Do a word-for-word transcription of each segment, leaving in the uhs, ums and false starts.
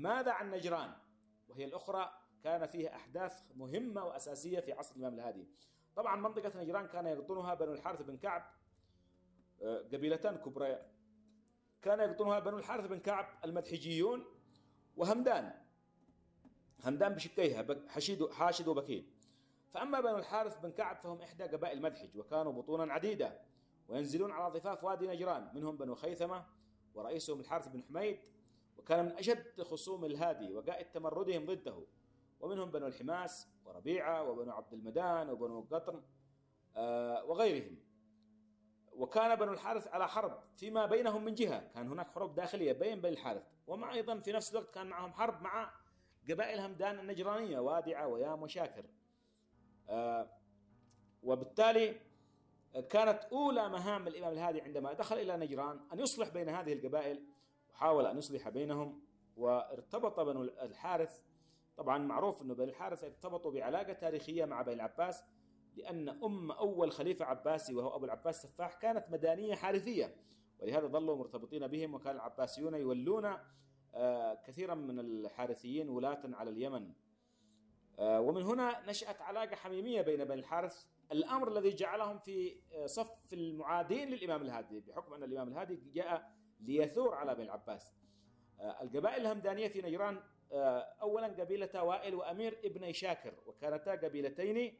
ماذا عن نجران وهي الأخرى كان فيها أحداث مهمة وأساسية في عصر الإمام الهادي؟ طبعا منطقة نجران كان يقطنها بنو الحارث بن كعب، قبيلتان كبريات كان يقطنها بنو الحارث بن كعب المدحجيون وهمدان، همدان بشكيها حشيد حاشد وبكير. فأما بنو الحارث بن كعب فهم إحدى قبائل مدحج، وكانوا بطونا عديدة وينزلون على ضفاف وادي نجران، منهم بنو خيثمة ورئيسهم الحارث بن حميد، وكان من أشد خصوم الهادي وقائد تمردهم ضده، ومنهم بنو الحماس وربيعة وبنو عبد المدان وبنو قطن وغيرهم. وكان بنو الحارث على حرب فيما بينهم من جهة، كان هناك حروب داخلية بين بني الحارث، ومع أيضا في نفس الوقت كان معهم حرب مع قبائل همدان النجرانية وادعة ويام وشاكر. وبالتالي كانت أولى مهام الإمام الهادي عندما دخل إلى نجران أن يصلح بين هذه القبائل، وحاول أن يصلح بينهم. وارتبط بنو الحارث، طبعا معروف أنه بني الحارث ارتبطوا بعلاقة تاريخية مع بني العباس، لأن أم أول خليفة عباسي وهو أبو العباس سفاح كانت مدانية حارثية، ولهذا ظلوا مرتبطين بهم. وكان العباسيون يولون كثيرا من الحارثيين ولاة على اليمن، ومن هنا نشأت علاقة حميمية بين بني الحارث، الأمر الذي جعلهم في صف المعادين للإمام الهادي، بحكم أن الإمام الهادي جاء ليثور على بني العباس. القبائل الهمدانية في نجران أولا قبيلة وائل وأمير ابني شاكر، وكانتا قبيلتين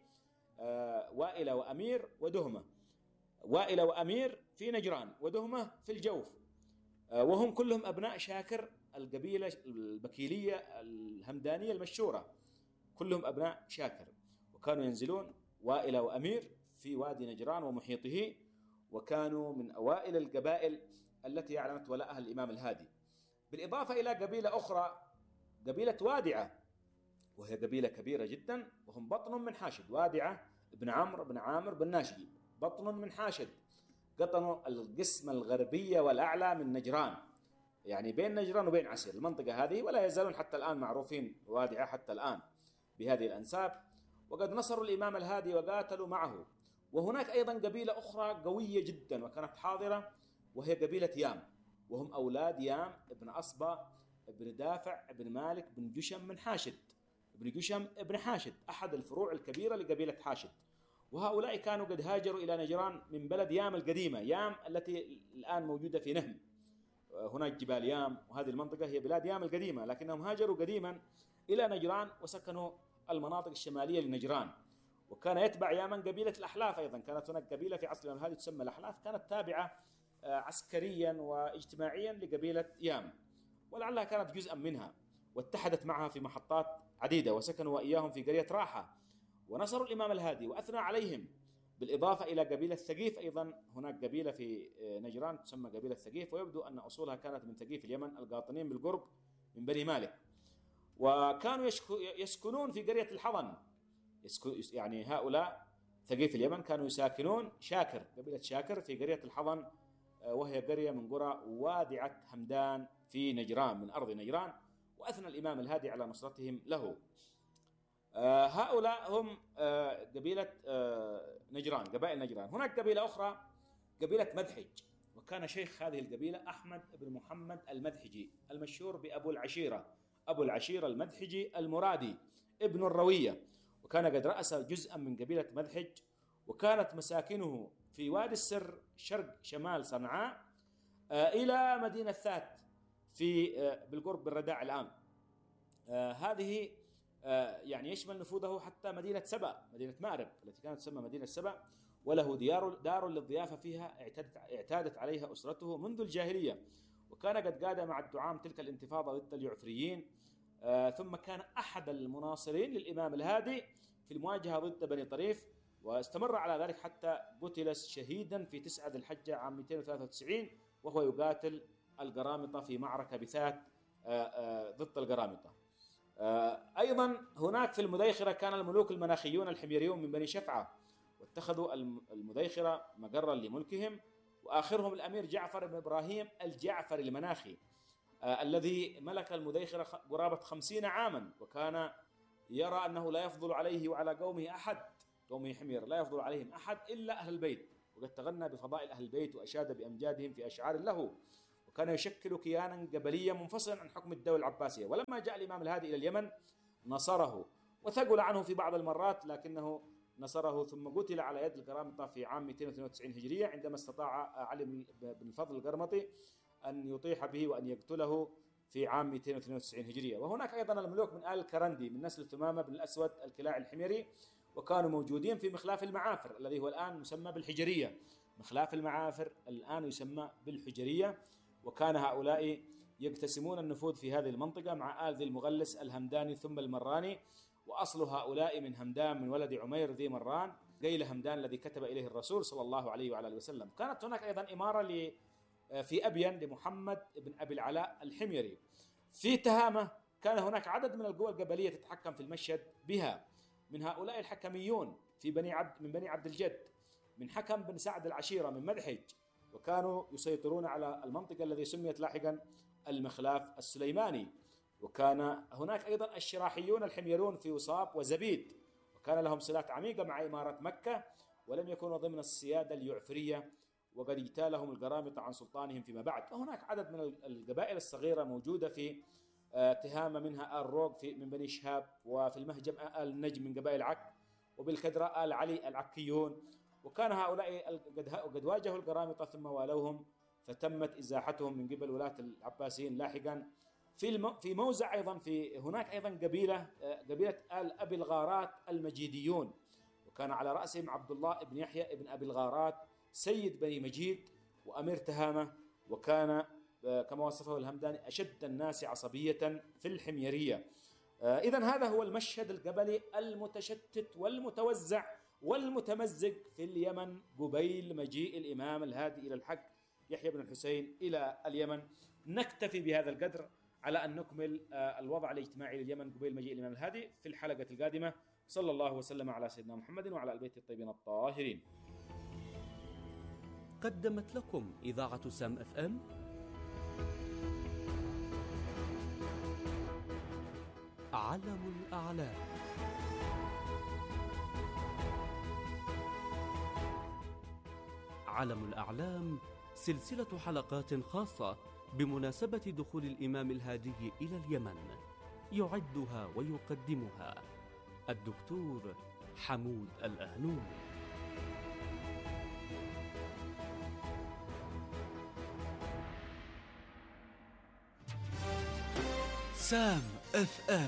وائلة وأمير ودهمة، وائلة وأمير في نجران ودهمة في الجوف، وهم كلهم أبناء شاكر القبيلة البكيلية الهمدانية المشهورة، كلهم أبناء شاكر. وكانوا ينزلون وائلة وأمير في وادي نجران ومحيطه، وكانوا من أوائل القبائل التي أعلنت ولاءها الإمام الهادي، بالإضافة إلى قبيلة أخرى قبيلة وادعة، وهي قبيلة كبيرة جدا، وهم بطن من حاشد. وادعة ابن عمرو بن عامر بن ناشي بطن من حاشد، قطنوا القسم الغربية والأعلى من نجران، يعني بين نجران وبين عسير المنطقة هذه، ولا يزالون حتى الآن معروفين وادعة حتى الآن بهذه الأنساب. وقد نصروا الإمام الهادي وقاتلوا معه. وهناك أيضا قبيلة أخرى قوية جدا وكانت حاضرة، وهي قبيلة يام، وهم أولاد يام ابن أصبا ابن دافع ابن مالك بن جشم من حاشد، ابن جشم ابن حاشد أحد الفروع الكبيرة لقبيلة حاشد. وهؤلاء كانوا قد هاجروا إلى نجران من بلد يام القديمة، يام التي الآن موجودة في نهم، هناك جبال يام، وهذه المنطقة هي بلاد يام القديمة، لكنهم هاجروا قديما إلى نجران وسكنوا المناطق الشمالية لنجران. وكان يتبع ياما قبيلة الأحلاف، أيضا كانت هناك قبيلة في عصر الإمام الهادي تسمى الأحلاف، كانت تابعة عسكريا واجتماعيا لقبيلة يام، ولعلها كانت جزءا منها، واتحدت معها في محطات عديدة، وسكنوا وإياهم في قرية راحة، ونصروا الإمام الهادي وأثنى عليهم. بالإضافة إلى قبيلة ثقيف، أيضا هناك قبيلة في نجران تسمى قبيلة ثقيف، ويبدو أن أصولها كانت من ثقيف اليمن القاطنين بالقرب من بني مالك. وكانوا يسكنون في قرية الحضن، يعني هؤلاء ثقيف اليمن كانوا يساكنون شاكر، قبيلة شاكر في قرية الحضن، وهي قرية من قرى وادعة همدان في نجران من أرض نجران، وأثنى الإمام الهادي على نصرتهم له. هؤلاء هم قبيلة نجران، قبائل نجران. هناك قبيلة أخرى قبيلة مدحج، وكان شيخ هذه القبيلة أحمد بن محمد المدحجي المشهور بأبو العشيرة، أبو العشيرة المدحجي المرادي ابن الروية، وكان قد رأس جزءا من قبيلة مدحج، وكانت مساكنه في وادي السر شرق شمال صنعاء إلى مدينة ثات في بالقرب من رداع الآن. هذه يعني يشمل نفوذه حتى مدينة سبأ، مدينة مأرب التي كانت تسمى مدينة سبأ، وله ديار دار للضيافة فيها اعتادت, اعتادت عليها أسرته منذ الجاهلية، وكان قد قاد مع الدعام تلك الانتفاضة ضد اليعفريين. آه ثم كان أحد المناصرين للإمام الهادي في المواجهة ضد بني طريف، واستمر على ذلك حتى قتل شهيدا في تسعة ذي الحجة عام مئتين وثلاثة وتسعين وهو يقاتل القرامطة في معركة بثات آه آه ضد القرامطة. آه أيضا هناك في المذيخرة كان الملوك المناخيون الحميريون من بني شفعة، واتخذوا المذيخرة مقرا لملكهم، وآخرهم الأمير جعفر بن إبراهيم الجعفري المناخي آه الذي ملك المذيخرة قرابة خمسين عاما، وكان يرى أنه لا يفضل عليه وعلى قومه أحد، قومه حمير لا يفضل عليهم أحد إلا أهل البيت، وقد تغنى بفضائل أهل البيت وأشاد بأمجادهم في أشعار له. وكان يشكل كيانا قبليا منفصلا عن حكم الدولة العباسية. ولما جاء الإمام الهادي إلى اليمن نصره، وثقل عنه في بعض المرات، لكنه نصره، ثم قتل على يد القرامطة في عام مئتين واثنين وتسعين هجرية، عندما استطاع علي بن الفضل القرمطي أن يطيح به وأن يقتله في عام مئتين واثنين وتسعين هجرية. وهناك أيضا الملوك من آل الكرندي من نسل ثمامة بن الأسود الكلاعي الحميري، وكانوا موجودين في مخلاف المعافر الذي هو الآن مسمى بالحجرية. مخلاف المعافر الآن يسمى بالحجرية، وكان هؤلاء يقتسمون النفوذ في هذه المنطقة مع آل ذي المغلس الهمداني ثم المراني. وأصل هؤلاء من همدان من ولد عمير ذي مران قيل همدان الذي كتب إليه الرسول صلى الله عليه وعلى آله وسلم. كانت هناك أيضا إمارة في أبين لمحمد بن أبي العلاء الحميري. في تهامة كان هناك عدد من القوى القبلية تتحكم في المشهد بها، من هؤلاء الحكميون في بني عبد من بني عبد الجد، من حكم بن سعد العشيرة من مدحج، وكانوا يسيطرون على المنطقة التي سميت لاحقا المخلاف السليماني. وكان هناك أيضا الشراحيون الحميرون في وصاب وزبيد، وكان لهم صلات عميقة مع إمارة مكة، ولم يكونوا ضمن السيادة اليعفرية، وقد اجتالهم القرامطة عن سلطانهم فيما بعد. وهناك عدد من القبائل الصغيرة موجودة في تهامة، منها آل روق في من بني شهاب، وفي المهجم آل النجم من قبائل عك، وبالكدرة آل علي العكيون. وكان هؤلاء قد واجهوا القرامطة ثم والوهم، فتمت إزاحتهم من قبل ولاة العباسيين لاحقا. في في موزع أيضا، في هناك أيضا قبيلة قبيلة آل أبي الغارات المجيديون، وكان على رأسهم عبد الله بن يحيى بن أبي الغارات سيد بني مجيد وأمير تهامة، وكان كما وصفه الهمداني أشد الناس عصبية في الحميرية. إذن هذا هو المشهد القبلي المتشتت والمتوزع والمتمزق في اليمن قبيل مجيء الإمام الهادي إلى الحق يحيى بن الحسين إلى اليمن. نكتفي بهذا القدر على أن نكمل الوضع الاجتماعي لليمن قبيل مجيء الإمام الهادي في الحلقة القادمة. صلى الله وسلم على سيدنا محمد وعلى البيت الطيبين الطاهرين. قدمت لكم إذاعة سام اف ام علم الأعلام. علم الأعلام سلسلة حلقات خاصة بمناسبة دخول الإمام الهادي إلى اليمن، يعدها ويقدمها الدكتور حمود الأهنون. سام اف ام،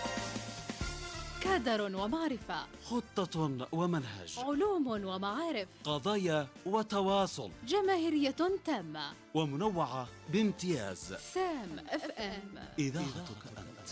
كادر ومعرفة، خطة ومنهج، علوم ومعارف، قضايا وتواصل، جماهيرية تامة ومنوعة بامتياز. سام اف ام، إذاعتك أنت.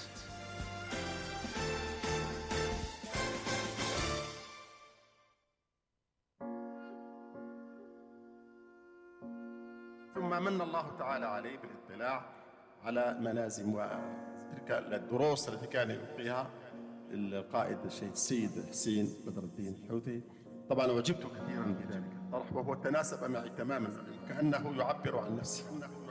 ثم من الله تعالى عليه بالاطلاع على منازم وتلك الدروس التي كان يلقيها القائد الشهيد السيد حسين بدر الدين الحوثي. طبعا وجبت كثيرا بذلك الطرح، وهو تناسب معي تماما، كأنه يعبر عن نفسه.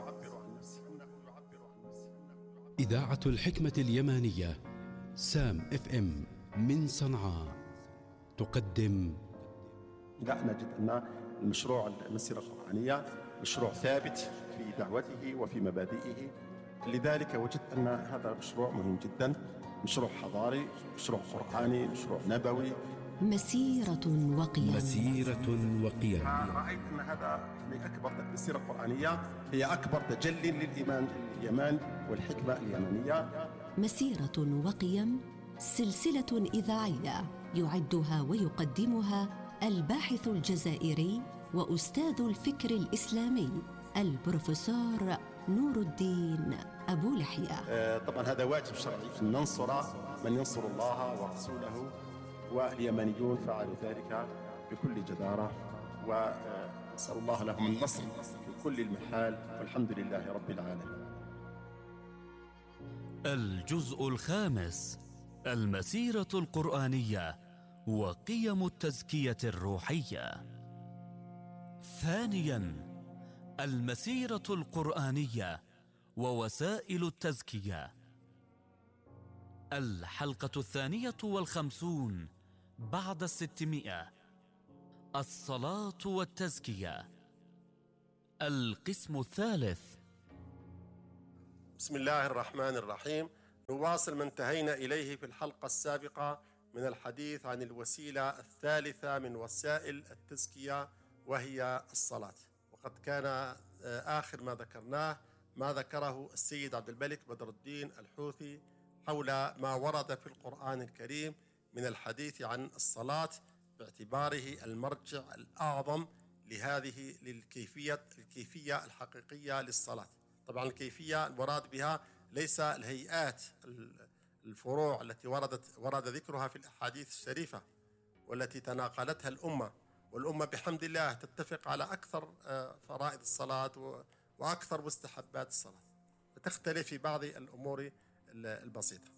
إذاعة الحكمة اليمانية سام اف ام من صنعاء تقدم. لا نجد أن المشروع المسيرة القرآنية مشروع ثابت في دعوته وفي مبادئه، لذلك وجدت أن هذا مشروع مهم جدا، مشروع حضاري، مشروع قرآني، مشروع نبوي، مسيرة وقيم. مسيرة وقيم. رأيت أن هذا لأكبر المسيرة القرآنية هي أكبر تجلي للإيمان اليماني والحكمة اليمانية. مسيرة وقيم، سلسلة إذاعية يعدها ويقدمها الباحث الجزائري وأستاذ الفكر الإسلامي البروفيسور نور الدين أبو لحية. آه طبعا هذا واجب شرعي أن ننصر من ينصر الله ورسوله، واليمنيون فعلوا ذلك بكل جدارة، ونسأل الله لهم النصر في كل المحال، والحمد لله رب العالمين. الجزء الخامس، المسيرة القرآنية وقيم التزكية الروحية. ثانياً، المسيرة القرآنية ووسائل التزكية. الحلقة الثانية والخمسون بعد الستمائة، الصلاة والتزكية. القسم الثالث، بسم الله الرحمن الرحيم. نواصل ما انتهينا إليه في الحلقة السابقة من الحديث عن الوسيلة الثالثة من وسائل التزكية وهي الصلاة. وقد كان آخر ما ذكرناه ما ذكره السيد عبد الملك بدر الدين الحوثي حول ما ورد في القرآن الكريم من الحديث عن الصلاة باعتباره المرجع الأعظم لهذه للكيفية الكيفية الحقيقية للصلاة. طبعا الكيفية المراد بها ليس الهيئات الفروع التي وردت ورد ذكرها في الأحاديث الشريفة والتي تناقلتها الأمة، والأمة بحمد الله تتفق على أكثر فرائض الصلاة وأكثر مستحبات الصلاة، وتختلف في بعض الأمور البسيطة،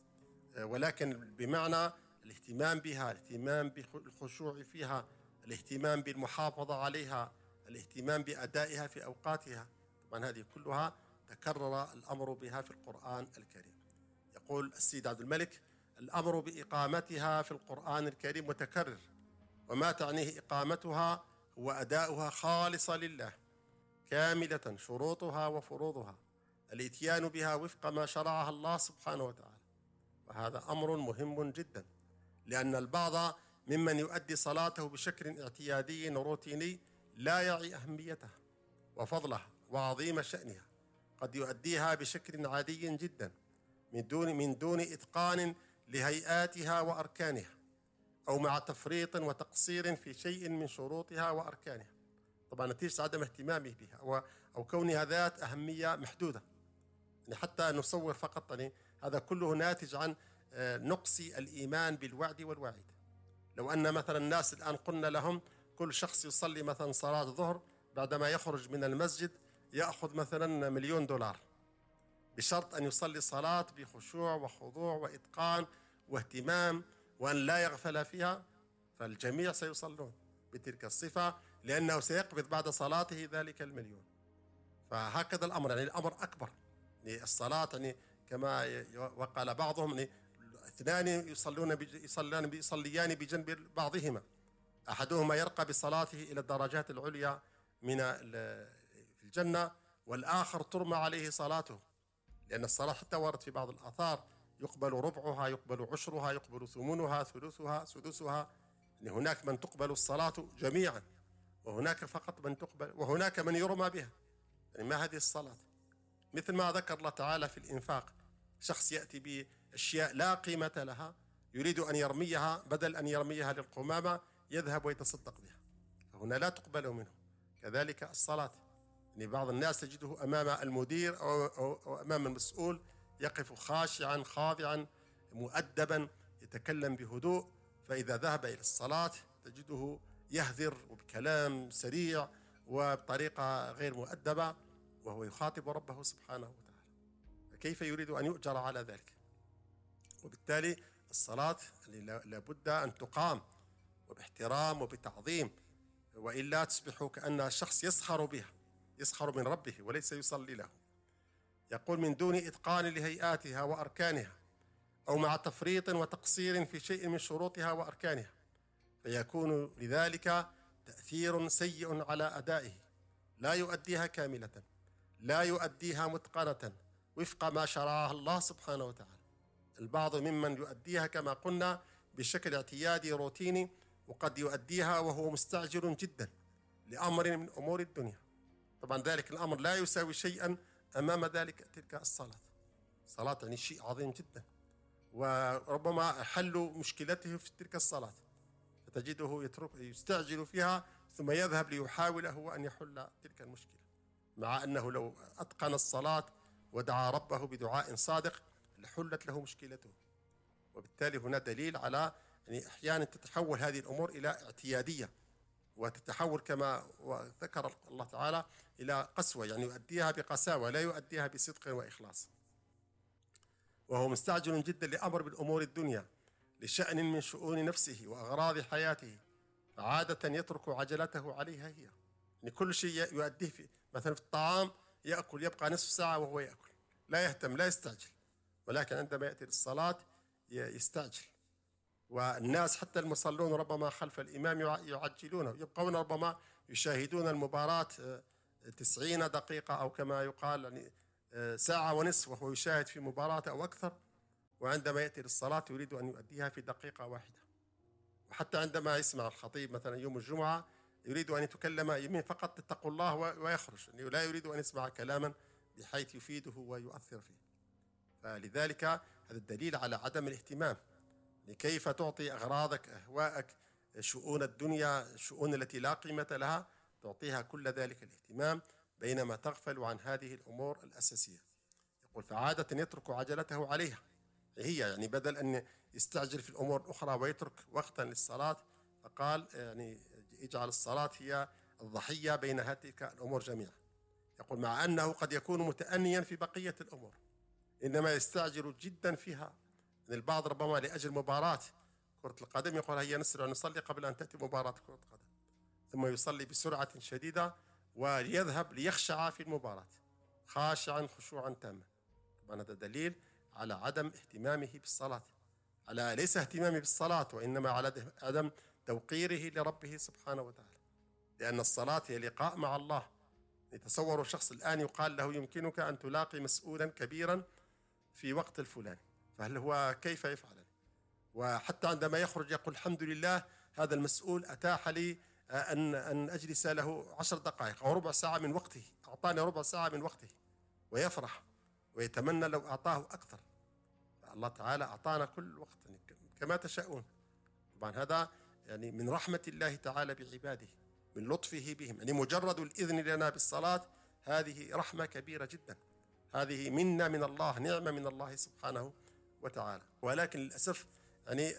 ولكن بمعنى الاهتمام بها، الاهتمام بالخشوع فيها، الاهتمام بالمحافظة عليها، الاهتمام بأدائها في أوقاتها. طبعا هذه كلها تكرر الأمر بها في القرآن الكريم. يقول السيد عبد الملك: الأمر بإقامتها في القرآن الكريم متكرر، وما تعنيه إقامتها هو أداؤها خالصة لله كاملة شروطها وفروضها، الإتيان بها وفق ما شرعها الله سبحانه وتعالى. وهذا أمر مهم جدا، لأن البعض ممن يؤدي صلاته بشكل اعتيادي روتيني لا يعي أهميتها وفضلها وعظيم شأنها، قد يؤديها بشكل عادي جدا من دون من دون إتقان لهيئاتها وأركانها، أو مع تفريط وتقصير في شيء من شروطها وأركانها، طبعا نتيجة عدم اهتمامه بها أو, أو كونها ذات أهمية محدودة. يعني حتى نصور فقط، يعني هذا كله ناتج عن نقص الإيمان بالوعد والوعيد. لو أن مثلا الناس الآن قلنا لهم كل شخص يصلي مثلا صلاة الظهر بعدما يخرج من المسجد يأخذ مثلا مليون دولار، بشرط أن يصلي صلاة بخشوع وخضوع وإتقان واهتمام وأن لا يغفل فيها، فالجميع سيصلون بتلك الصفة، لأنه سيقبض بعد صلاته ذلك المليون. فهكذا الأمر، يعني الأمر أكبر. يعني الصلاة يعني كما وقال بعضهم يعني اثنان يصلون يصليان يصليان بجنب بعضهما، أحدهما يرقى بصلاته إلى الدرجات العليا من الجنة، والآخر ترمى عليه صلاته، لأن الصلاة حتى ورد في بعض الآثار يقبل ربعها، يقبل عشرها، يقبل ثمنها، ثلثها، سدسها. يعني هناك من تقبل الصلاة جميعا، وهناك فقط من تقبل، وهناك من يرمى بها. يعني ما هذه الصلاة؟ مثل ما ذكر الله تعالى في الإنفاق، شخص يأتي بأشياء لا قيمة لها يريد أن يرميها، بدل أن يرميها للقمامة يذهب ويتصدق بها، فهنا لا تقبل منه. كذلك الصلاة، يعني بعض الناس تجده أمام المدير أو, أو, أو أمام المسؤول يقف خاشعا خاضعا مؤدبا يتكلم بهدوء، فإذا ذهب إلى الصلاة تجده يهذر وبكلام سريع وبطريقة غير مؤدبة وهو يخاطب ربه سبحانه وتعالى، فكيف يريد أن يؤجر على ذلك؟ وبالتالي الصلاة لابد أن تقام وباحترام وبتعظيم، وإلا تصبح كأن شخص يسخر بها، يسخر من ربه وليس يصلي له. يقول: من دون إتقان لهيئاتها وأركانها، أو مع تفريط وتقصير في شيء من شروطها وأركانها، فيكون لذلك تأثير سيء على أدائه، لا يؤديها كاملة، لا يؤديها متقنة وفق ما شرعها الله سبحانه وتعالى. البعض ممن يؤديها كما قلنا بشكل اعتيادي روتيني، وقد يؤديها وهو مستعجل جدا لأمر من أمور الدنيا. طبعا ذلك الأمر لا يساوي شيئا أمام ذلك تلك الصلاة. الصلاة يعني شيء عظيم جدا، وربما حل مشكلته في تلك الصلاة، فتجده يترك يستعجل فيها ثم يذهب ليحاول هو أن يحل تلك المشكلة، مع أنه لو أتقن الصلاة ودعا ربه بدعاء صادق لحلت له مشكلته. وبالتالي هنا دليل على يعني أحيانا تتحول هذه الأمور إلى اعتيادية، وتتحول كما ذكر الله تعالى إلى قسوة، يعني يؤديها بقساوة لا يؤديها بصدق وإخلاص، وهو مستعجل جدا لأمر بالأمور الدنيا لشأن من شؤون نفسه وأغراض حياته، فعادة يترك عجلته عليها هي. يعني كل شيء يؤديه في مثلا في الطعام يأكل يبقى نصف ساعة وهو يأكل، لا يهتم لا يستعجل، ولكن عندما يأتي للصلاة يستعجل. والناس حتى المصلون ربما خلف الإمام يعجلونه، يبقون ربما يشاهدون المباراة تسعين دقيقة أو كما يقال يعني ساعة ونصف وهو يشاهد في مباراة أو أكثر، وعندما يأتي للصلاة يريد أن يؤديها في دقيقة واحدة. وحتى عندما يسمع الخطيب مثلا يوم الجمعة يريد أن يتكلم يمين فقط اتقوا الله ويخرج، يعني لا يريد أن يسمع كلاما بحيث يفيده ويؤثر فيه. فلذلك هذا الدليل على عدم الاهتمام. كيف تعطي أغراضك، أهواءك، شؤون الدنيا، الشؤون التي لا قيمة لها، تعطيها كل ذلك الاهتمام بينما تغفل عن هذه الأمور الأساسية. يقول فعادة يترك عجلته عليها، هي يعني بدل أن يستعجل في الأمور الأخرى ويترك وقتا للصلاة، فقال يعني يجعل الصلاة هي الضحية بين هذه الأمور جميعا. يقول مع أنه قد يكون متأنيا في بقية الأمور، إنما يستعجل جدا فيها. البعض ربما لأجل مباراة كرة القدم يقول هيا نسرع نصلي قبل أن تأتي مباراة كرة القدم، ثم يصلي بسرعة شديدة وليذهب ليخشع في المباراة خاشعا خشوعا تاما. طبعا هذا دليل على عدم اهتمامه بالصلاة، على ليس اهتمامه بالصلاة وإنما على عدم توقيره لربه سبحانه وتعالى، لأن الصلاة هي لقاء مع الله. يتصور الشخص الآن يقال له يمكنك أن تلاقي مسؤولا كبيرا في وقت الفلاني، فهل هو كيف يفعل؟ وحتى عندما يخرج يقول الحمد لله هذا المسؤول أتاح لي أن أن أجلس له عشر دقائق أو ربع ساعة من وقته، أعطاني ربع ساعة من وقته، ويفرح ويتمنى لو أعطاه أكثر. الله تعالى أعطانا كل وقت كما تشاءون. طبعا هذا يعني من رحمة الله تعالى بعباده، من لطفه بهم، يعني مجرد الإذن لنا بالصلاة هذه رحمة كبيرة جدا، هذه منا من الله، نعمة من الله سبحانه وتعالى. ولكن للأسف يعني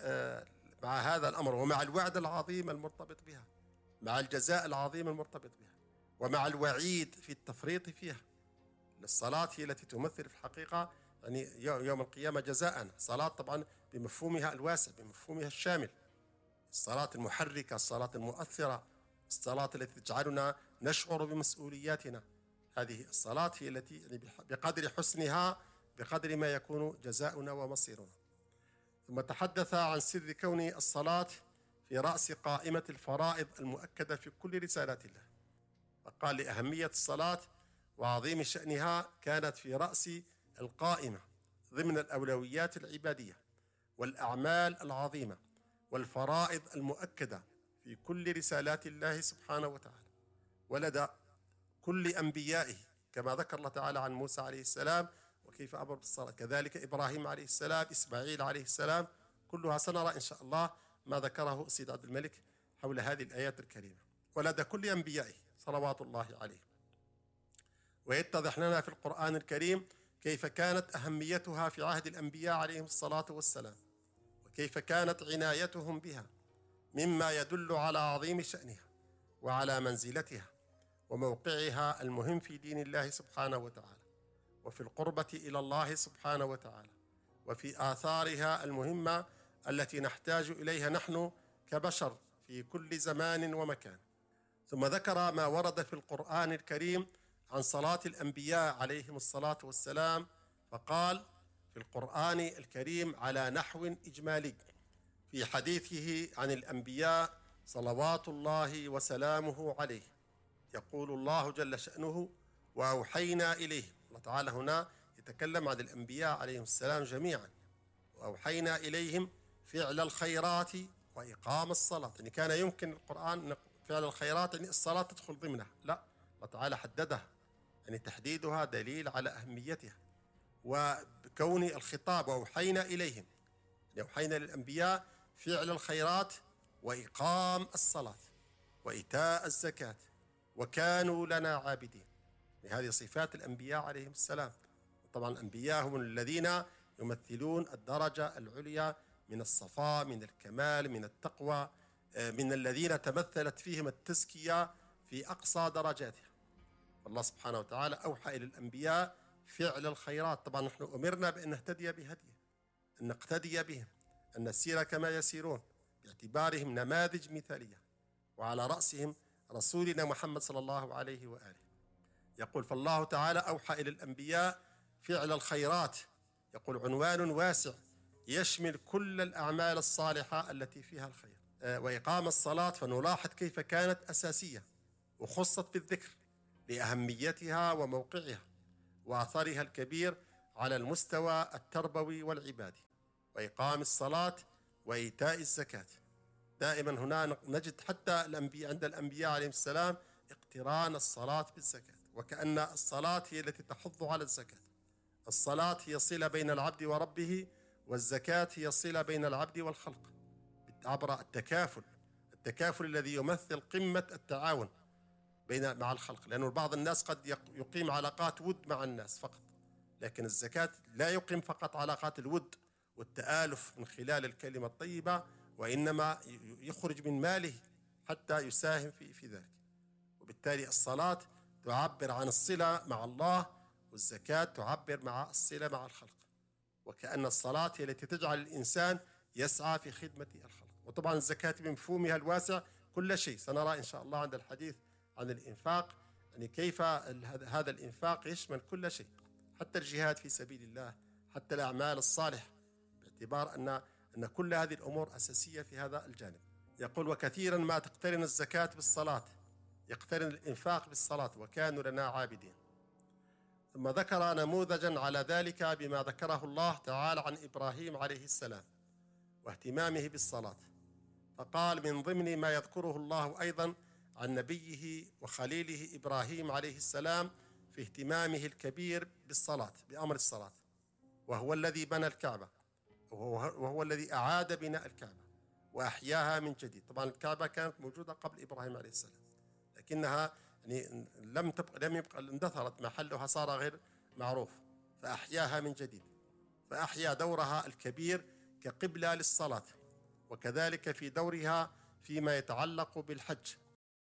مع هذا الأمر ومع الوعد العظيم المرتبط بها، مع الجزاء العظيم المرتبط بها، ومع الوعيد في التفريط فيها، الصلاة هي التي تمثل في الحقيقة يعني يوم القيامة جزاء. الصلاة طبعا بمفهومها الواسع، بمفهومها الشامل، الصلاة المحركة، الصلاة المؤثرة، الصلاة التي تجعلنا نشعر بمسؤولياتنا. هذه الصلاة هي التي يعني بقدر حسنها بقدر ما يكون جزاؤنا ومصيرنا. ثم تحدث عن سر كون الصلاة في رأس قائمة الفرائض المؤكدة في كل رسالات الله، فقال لأهمية الصلاة وعظيم شأنها كانت في رأس القائمة ضمن الأولويات العبادية والأعمال العظيمة والفرائض المؤكدة في كل رسالات الله سبحانه وتعالى ولدى كل أنبيائه، كما ذكر الله تعالى عن موسى عليه السلام وكيف أمر بالصلاة، كذلك إبراهيم عليه السلام، إسماعيل عليه السلام، كلها سنرى إن شاء الله ما ذكره السيد عبد الملك حول هذه الآيات الكريمة، ولدى كل أنبيائه صلوات الله عليه. ويتضح لنا في القرآن الكريم كيف كانت أهميتها في عهد الأنبياء عليهم الصلاة والسلام، وكيف كانت عنايتهم بها مما يدل على عظيم شأنها وعلى منزلتها وموقعها المهم في دين الله سبحانه وتعالى، وفي القربة إلى الله سبحانه وتعالى، وفي آثارها المهمة التي نحتاج إليها نحن كبشر في كل زمان ومكان. ثم ذكر ما ورد في القرآن الكريم عن صلاة الأنبياء عليهم الصلاة والسلام، فقال في القرآن الكريم على نحو إجمالي في حديثه عن الأنبياء صلوات الله وسلامه عليه، يقول الله جل شأنه وأوحينا إليه. الله تعالى هنا يتكلم عن الأنبياء عليهم السلام جميعا، وأوحينا إليهم فعل الخيرات وإقام الصلاة. يعني كان يمكن القرآن فعل الخيرات يعني الصلاة تدخل ضمنها، لا، الله تعالى حددها، يعني تحديدها دليل على أهميتها وكون الخطاب وأوحينا إليهم، يعني أوحينا للأنبياء فعل الخيرات وإقام الصلاة وإيتاء الزكاة وكانوا لنا عابدين. هذه صفات الأنبياء عليهم السلام. طبعا الأنبياء هم الذين يمثلون الدرجة العليا من الصفاء، من الكمال، من التقوى، من الذين تمثلت فيهم التزكية في أقصى درجاتها. الله سبحانه وتعالى أوحى إلى الأنبياء فعل الخيرات. طبعا نحن أمرنا بأن نهتدي بهديه، أن نقتدي بهم، أن نسير كما يسيرون باعتبارهم نماذج مثالية، وعلى رأسهم رسولنا محمد صلى الله عليه وآله. يقول فالله تعالى أوحى إلى الأنبياء فعل الخيرات، يقول عنوان واسع يشمل كل الأعمال الصالحة التي فيها الخير، وإقام الصلاة فنلاحظ كيف كانت أساسية وخصت بالذكر لأهميتها وموقعها وأثرها الكبير على المستوى التربوي والعبادي، وإقام الصلاة وإيتاء الزكاة. دائما هنا نجد حتى الأنبياء عند الأنبياء عليهم السلام اقتران الصلاة بالزكاة، وكأن الصلاة هي التي تحض على الزكاة. الصلاة هي صلة بين العبد وربه، والزكاة هي صلة بين العبد والخلق عبر التكافل، التكافل الذي يمثل قمة التعاون بين مع الخلق، لأنه بعض الناس قد يقيم علاقات ود مع الناس فقط، لكن الزكاة لا يقيم فقط علاقات الود والتآلف من خلال الكلمة الطيبة، وإنما يخرج من ماله حتى يساهم في في ذلك. وبالتالي الصلاة تعبر عن الصلة مع الله، والزكاة تعبر مع الصلة مع الخلق، وكأن الصلاة هي التي تجعل الإنسان يسعى في خدمة الخلق. وطبعا الزكاة بمفهومها الواسع كل شيء، سنرى إن شاء الله عند الحديث عن الإنفاق يعني كيف هذا الإنفاق يشمل كل شيء، حتى الجهاد في سبيل الله، حتى الأعمال الصالحة، باعتبار أن أن كل هذه الأمور أساسية في هذا الجانب. يقول: وكثيرا ما تقترن الزكاة بالصلاة، يقترن الإنفاق بالصلاة، وكانوا لنا عابدين. ثم ذكر نموذجا على ذلك بما ذكره الله تعالى عن إبراهيم عليه السلام واهتمامه بالصلاة، فقال: من ضمن ما يذكره الله أيضا عن نبيه وخليله إبراهيم عليه السلام في اهتمامه الكبير بالصلاة، بأمر الصلاة، وهو الذي بنى الكعبة، وهو الذي أعاد بناء الكعبة وأحياها من جديد. طبعا الكعبة كانت موجودة قبل إبراهيم عليه السلام، لكنها يعني لم تبقى لم يبقى اندثرت، محلها صار غير معروف، فأحياها من جديد، فأحيا دورها الكبير كقبلة للصلاة، وكذلك في دورها فيما يتعلق بالحج،